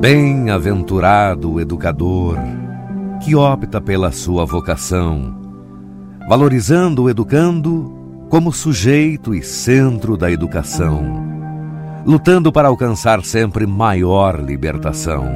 Bem-aventurado o educador que opta pela sua vocação, valorizando o educando como sujeito e centro da educação, lutando para alcançar sempre maior libertação.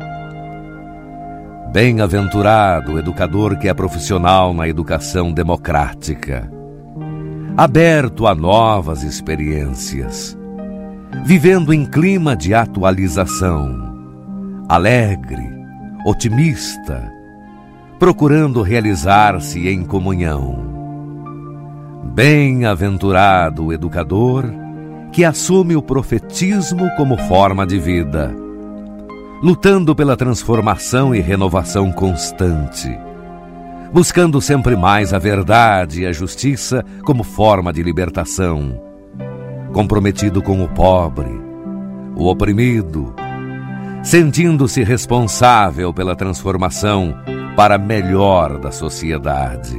Bem-aventurado o educador que é profissional na educação democrática, aberto a novas experiências, vivendo em clima de atualização, alegre, otimista, procurando realizar-se em comunhão. Bem-aventurado o educador que assume o profetismo como forma de vida, lutando pela transformação e renovação constante, buscando sempre mais a verdade e a justiça como forma de libertação, comprometido com o pobre, o oprimido, sentindo-se responsável pela transformação para melhor da sociedade.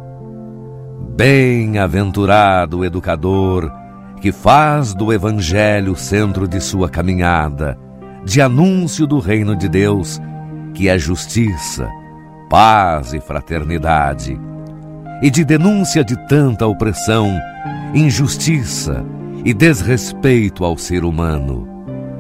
Bem-aventurado o educador que faz do Evangelho o centro de sua caminhada, de anúncio do reino de Deus, que é justiça, paz e fraternidade, e de denúncia de tanta opressão, injustiça e desrespeito ao ser humano.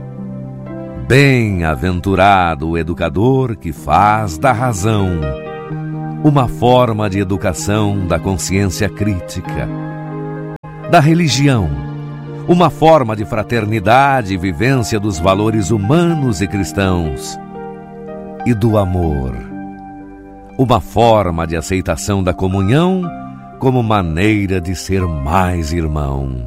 Bem-aventurado o educador que faz da razão uma forma de educação da consciência crítica, da religião uma forma de fraternidade e vivência dos valores humanos e cristãos, e do amor uma forma de aceitação da comunhão como maneira de ser mais irmão.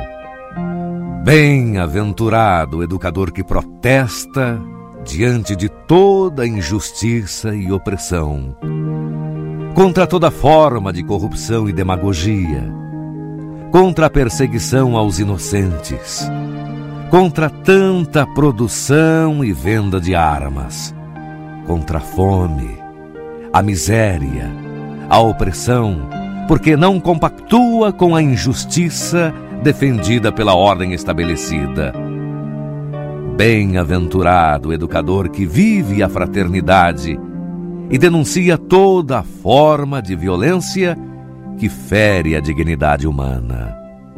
Bem-aventurado o educador que protesta diante de toda injustiça e opressão, contra toda forma de corrupção e demagogia, contra a perseguição aos inocentes, contra tanta produção e venda de armas, contra a fome, a miséria, a opressão, porque não compactua com a injustiça defendida pela ordem estabelecida. Bem-aventurado o educador que vive a fraternidade e denuncia toda forma de violência que fere a dignidade humana.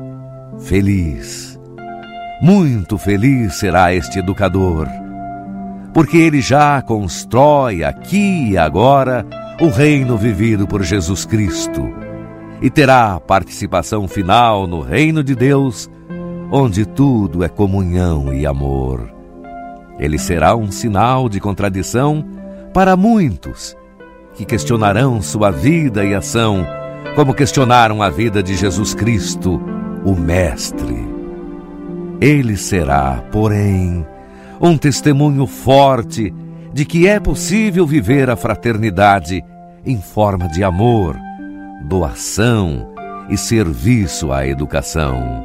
Feliz, muito feliz será este educador, porque ele já constrói aqui e agora o reino vivido por Jesus Cristo, e terá participação final no reino de Deus, onde tudo é comunhão e amor. Ele será um sinal de contradição para muitos que questionarão sua vida e ação, como questionaram a vida de Jesus Cristo, o Mestre. Ele será, porém, um testemunho forte de que é possível viver a fraternidade em forma de amor, doação e serviço à educação.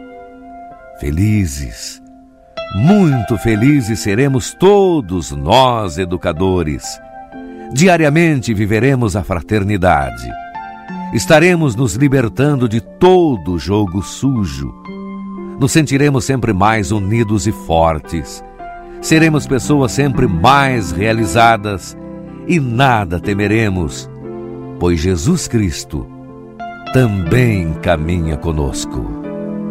Felizes, muito felizes seremos todos nós, educadores. Diariamente viveremos a fraternidade. Estaremos nos libertando de todo jogo sujo. Nos sentiremos sempre mais unidos e fortes. Seremos pessoas sempre mais realizadas e nada temeremos, pois Jesus Cristo também caminha conosco.